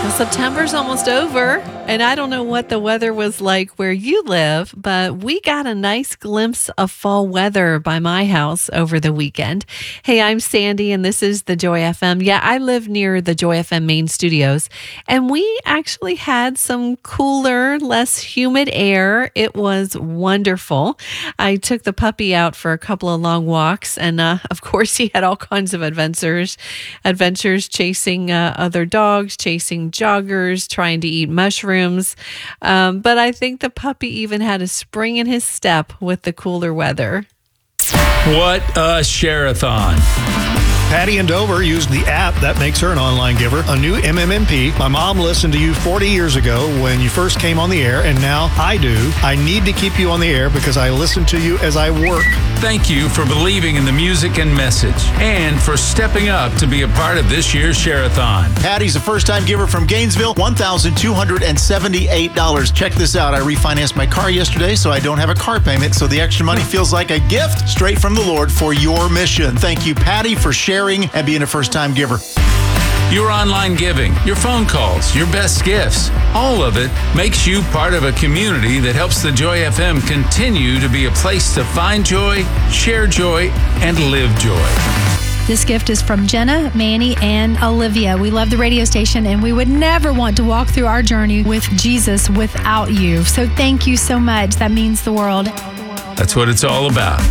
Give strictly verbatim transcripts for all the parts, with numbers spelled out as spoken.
September's almost over, and I don't know what the weather was like where you live, but we got a nice glimpse of fall weather by my house over the weekend. Hey, I'm Sandy, and this is the Joy F M. Yeah, I live near the Joy F M main studios, and we actually had some cooler, less humid air. It was wonderful. I took the puppy out for a couple of long walks, and uh, of course, he had all kinds of adventures, adventures chasing uh, other dogs, chasing joggers, trying to eat mushrooms. Um, but I think the puppy even had a spring in his step with the cooler weather. What a share-a-thon. Patty in Dover used the app that makes her an online giver, a new M M M P. My mom listened to you forty years ago when you first came on the air, and now I do. I need to keep you on the air because I listen to you as I work. Thank you for believing in the music and message, and for stepping up to be a part of this year's share-a-thon. Patty's a first-time giver from Gainesville, one thousand two hundred seventy-eight dollars. Check this out. I refinanced my car yesterday, so I don't have a car payment, so the extra money feels like a gift straight from the Lord for your mission. Thank you, Patty, for sharing and being a first-time giver. Your online giving, your phone calls, your best gifts, all of it makes you part of a community that helps the Joy F M continue to be a place to find joy, share joy, and live joy. This gift is from Jenna, Manny, and Olivia. We love the radio station, and we would never want to walk through our journey with Jesus without you. So thank you so much. That means the world. That's what it's all about.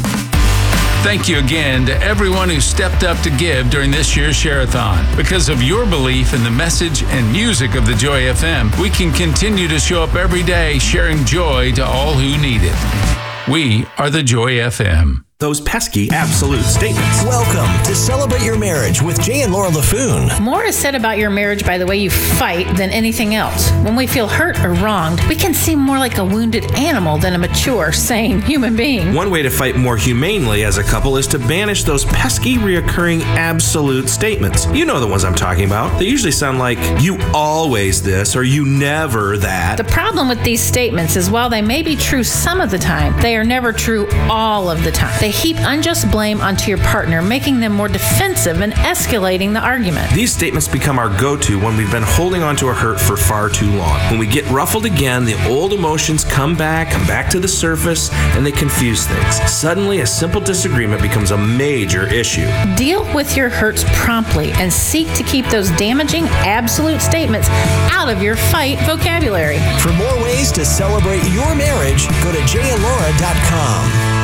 Thank you again to everyone who stepped up to give during this year's share-a-thon. Because of your belief in the message and music of the Joy F M, we can continue to show up every day sharing joy to all who need it. We are the Joy F M. Those pesky absolute statements. Welcome to Celebrate Your Marriage with Jay and Laura LaFoon. More is said about your marriage by the way you fight than anything else. When we feel hurt or wronged, we can seem more like a wounded animal than a mature, sane human being. One way to fight more humanely as a couple is to banish those pesky, reoccurring absolute statements. You know the ones I'm talking about. They usually sound like, you always this, or you never that. The problem with these statements is while they may be true some of the time, they are never true all of the time. They heap unjust blame onto your partner, making them more defensive and escalating the argument. These statements become our go-to when we've been holding on to a hurt for far too long. When we get ruffled again, the old emotions come back, come back to the surface, and they confuse things. Suddenly, a simple disagreement becomes a major issue. Deal with your hurts promptly and seek to keep those damaging absolute statements out of your fight vocabulary. For more ways to celebrate your marriage, go to jay and laura dot com.